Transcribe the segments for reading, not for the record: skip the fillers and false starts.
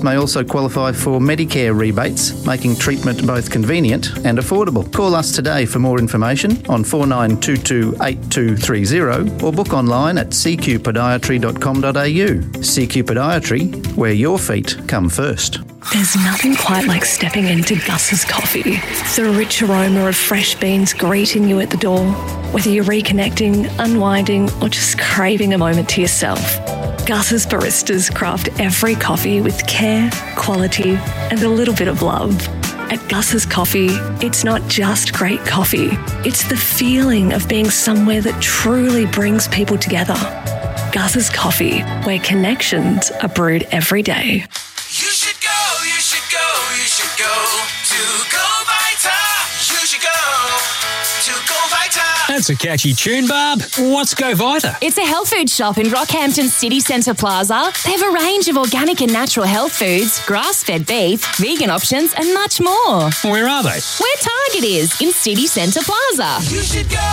May also qualify for Medicare rebates, making treatment both convenient and affordable. Call us today for more information on 49228230 or book online at cqpodiatry.com.au. CQ Podiatry, where your feet come first. There's nothing quite like stepping into Gus's Coffee. The rich aroma of fresh beans greeting you at the door. Whether you're reconnecting, unwinding, or just craving a moment to yourself, Gus's baristas craft every coffee with care, quality, and a little bit of love. At Gus's Coffee, it's not just great coffee. It's the feeling of being somewhere that truly brings people together. Gus's Coffee, where connections are brewed every day. You should go to Go Vita. You should go to Go Vita. That's a catchy tune, Barb. What's Go Vita? It's a health food shop in Rockhampton City Centre Plaza. They have a range of organic and natural health foods, grass-fed beef, vegan options, and much more. Where are they? Where Target is, in City Centre Plaza. You should go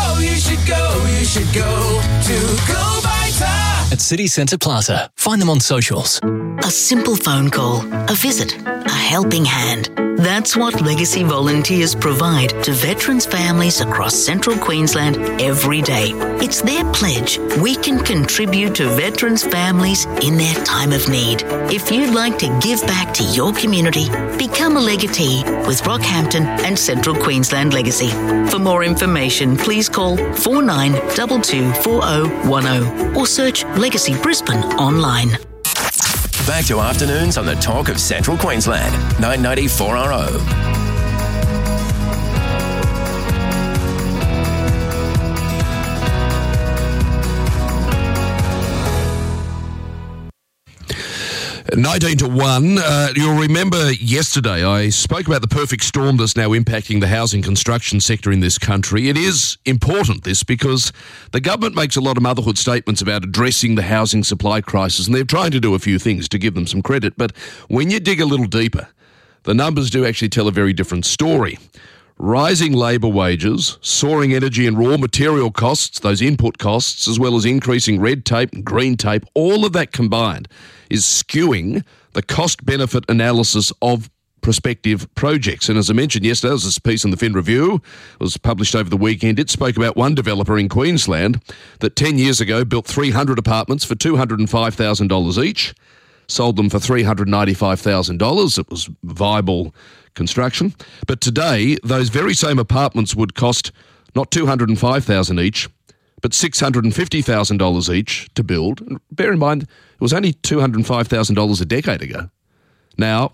to Go Vita. At City Centre Plaza. Find them on socials. A simple phone call, a visit, a helping hand. That's what Legacy volunteers provide to veterans' families across central Queensland every day. It's their pledge we can contribute to veterans' families in their time of need. If you'd like to give back to your community, become a legatee with Rockhampton and Central Queensland Legacy. For more information, please call 49224010 or search Legacy Brisbane online. Back to afternoons on the talk of Central Queensland, 990 4RO. $19 to 1. You'll remember yesterday I spoke about the perfect storm that's now impacting the housing construction sector in this country. It is important, this, because the government makes a lot of motherhood statements about addressing the housing supply crisis, and they're trying to do a few things to give them some credit. But when you dig a little deeper, the numbers do actually tell a very different story. Rising labour wages, soaring energy and raw material costs, those input costs, as well as increasing red tape and green tape, all of that combined is skewing the cost-benefit analysis of prospective projects. And as I mentioned yesterday, there was this piece in the Fin Review. It was published over the weekend. It spoke about one developer in Queensland that 10 years ago built 300 apartments for $205,000 each, sold them for $395,000. It was viable construction. But today, those very same apartments would cost not $205,000 each, but $650,000 each to build. And bear in mind, it was only $205,000 a decade ago. Now,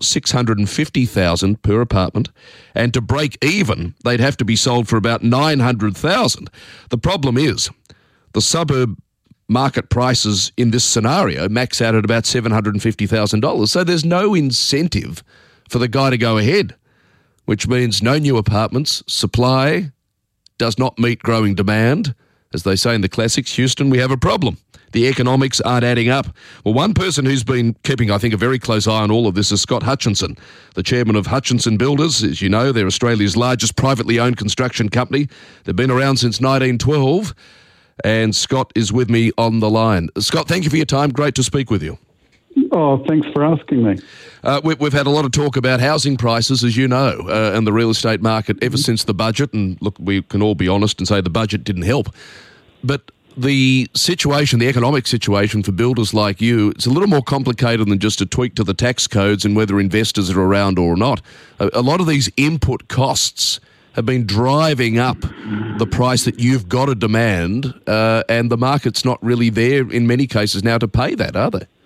$650,000 per apartment, and to break even, they'd have to be sold for about $900,000. The problem is, the suburb market prices in this scenario max out at about $750,000. So there's no incentive for the guy to go ahead, which means no new apartments, supply does not meet growing demand. As they say in the classics, Houston, we have a problem. The economics aren't adding up. Well, one person who's been keeping, I think, a very close eye on all of this is Scott Hutchinson, the chairman of Hutchinson Builders. As you know, they're Australia's largest privately owned construction company. They've been around since 1912. And Scott is with me on the line. Scott, thank you for your time. Great to speak with you. Oh, thanks for asking me. We've had a lot of talk about housing prices, as you know, and the real estate market ever since the budget. And look, we can all be honest and say the budget didn't help. But the situation, the economic situation for builders like you, it's a little more complicated than just a tweak to the tax codes and whether investors are around or not. A lot of these input costs have been driving up the price that you've got to demand, and the market's not really there in many cases now to pay that, are they?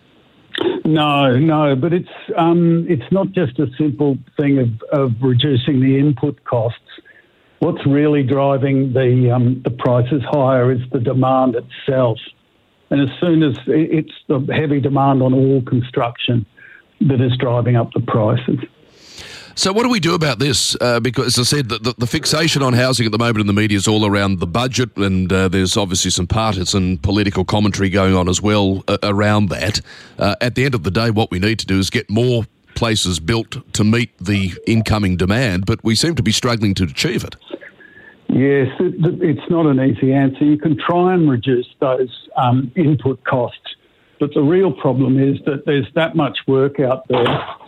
No, but it's not just a simple thing of reducing the input costs. What's really driving the prices higher is the demand itself. And as soon as it's the heavy demand on all construction that is driving up the prices. So what do we do about this? Because, as I said, the fixation on housing at the moment in the media is all around the budget, and there's obviously some partisan political commentary going on as well around that. At the end of the day, what we need to do is get more places built to meet the incoming demand, but we seem to be struggling to achieve it. Yes, it's not an easy answer. You can try and reduce those input costs But the real problem is that there's that much work out there